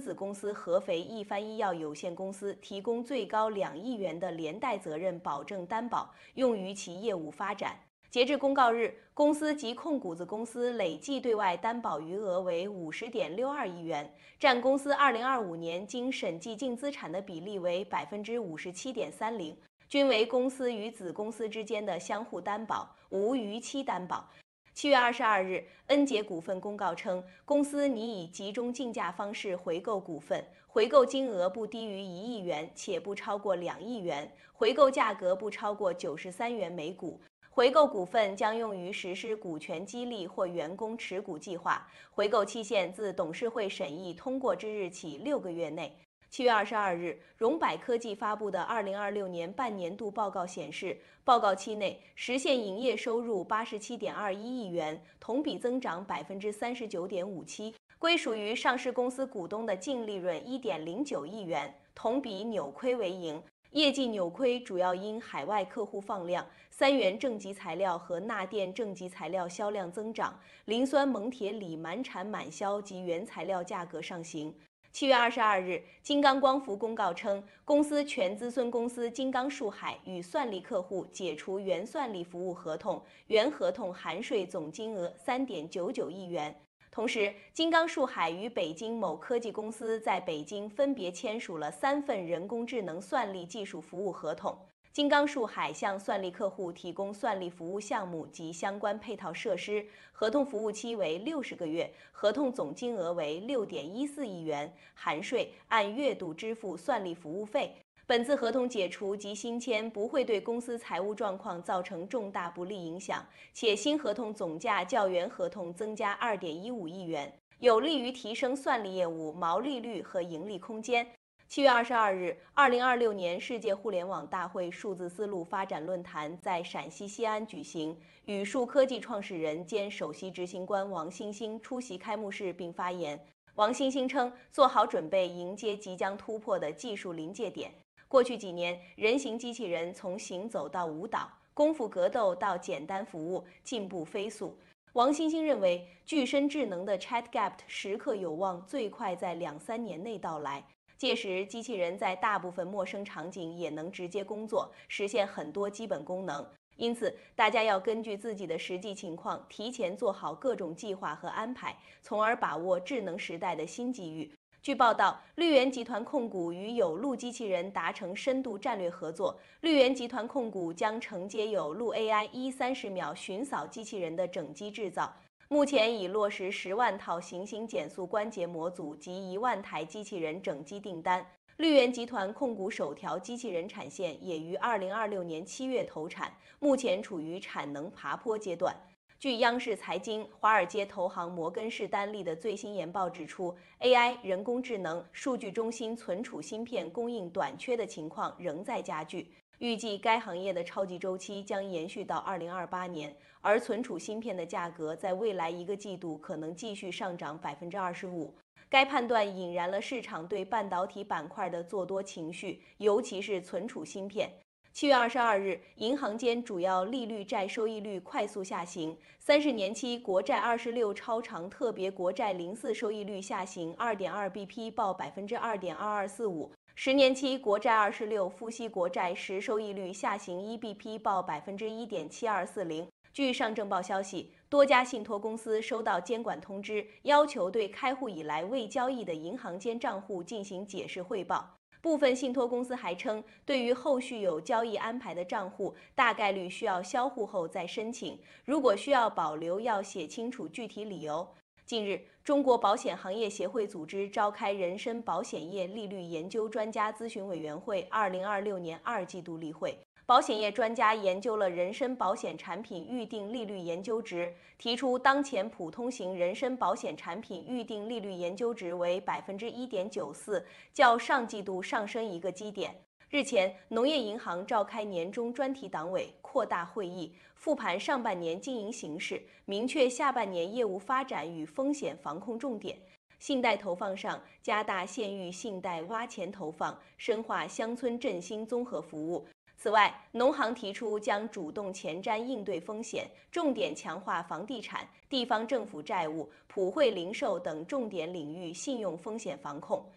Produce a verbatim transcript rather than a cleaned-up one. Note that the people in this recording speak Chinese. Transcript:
子公司合肥一帆医药有限公司提供最高两亿元的连带责任保证担保，用于其业务发展。截至公告日，公司及控股子公司累计对外担保余额为五十点六二亿元，占公司二零二五年经审计净资产的比例为百分之五十七点三零，均为公司与子公司之间的相互担保，无逾期担保。七月二十二日，恩捷股份公告称，公司拟以集中竞价方式回购股份，回购金额不低于一亿元，且不超过两亿元，回购价格不超过九十三元每股。回购股份将用于实施股权激励或员工持股计划，回购期限自董事会审议通过之日起六个月内。七月二十二日，荣百科技发布的二零二六年半年度报告显示，报告期内实现营业收入八十七点二一亿元，同比增长百分之三十九点五七，归属于上市公司股东的净利润一点零九亿元，同比扭亏为盈。业绩扭亏主要因海外客户放量、三元正极材料和钠电正极材料销量增长、磷酸锰铁锂满产满销及原材料价格上行。七月二十二日，金刚光伏公告称，公司全资孙公司金刚树海与算力客户解除原算力服务合同，原合同含税总金额三点九九亿元。同时，金刚树海与北京某科技公司在北京分别签署了三份人工智能算力技术服务合同。金刚树海向算力客户提供算力服务项目及相关配套设施，合同服务期为六十个月，合同总金额为六点一四亿元，含税，按月度支付算力服务费。本次合同解除及新签不会对公司财务状况造成重大不利影响，且新合同总价较原合同增加二点一五亿元，有利于提升算力业务毛利率和盈利空间。七月二十二日，二零二六年世界互联网大会数字丝路发展论坛在陕西西安举行，宇树科技创始人兼首席执行官王兴兴出席开幕式并发言。王兴兴称，做好准备迎接即将突破的技术临界点。过去几年，人形机器人从行走到舞蹈、功夫格斗到简单服务，进步飞速。王兴兴认为，具身智能的 ChatGPT 时刻有望最快在两三年内到来。届时，机器人在大部分陌生场景也能直接工作，实现很多基本功能。因此，大家要根据自己的实际情况，提前做好各种计划和安排，从而把握智能时代的新机遇。据报道，绿源集团控股与有路机器人达成深度战略合作，绿源集团控股将承接有路 A I 一三十秒寻扫机器人的整机制造。目前已落实十万套行星减速关节模组及一万台机器人整机订单。绿源集团控股首条机器人产线也于二零二六年七月投产，目前处于产能爬坡阶段。据央视财经，华尔街投行摩根士丹利的最新研报指出 ，A I、人工智能、数据中心存储芯片供应短缺的情况仍在加剧。预计该行业的超级周期将延续到二零二八年，而存储芯片的价格在未来一个季度可能继续上涨百分之二十五。该判断引燃了市场对半导体板块的做多情绪，尤其是存储芯片。七月二十二日，银行间主要利率债收益率快速下行，三十年期国债二十六超长特别国债零四收益率下行二点二 B P 报百分之二点二二四五，十年期国债二十六付息国债实收益率下行一 B P 报百分之一点七二四零。据上证报消息，多家信托公司收到监管通知，要求对开户以来未交易的银行间账户进行解释汇报。部分信托公司还称，对于后续有交易安排的账户，大概率需要销户后再申请，如果需要保留，要写清楚具体理由。近日，中国保险行业协会组织召开人身保险业利率研究专家咨询委员会二零二六年二季度例会。保险业专家研究了人身保险产品预定利率研究值，提出当前普通型人身保险产品预定利率研究值为百分之一点九四，较上季度上升一个基点。日前，农业银行召开年终专题党委扩大会议，复盘上半年经营形势，明确下半年业务发展与风险防控重点。信贷投放上，加大县域信贷挖潜投放，深化乡村振兴综合服务。此外，农行提出将主动前瞻应对风险，重点强化房地产、地方政府债务、普惠零售等重点领域信用风险防控。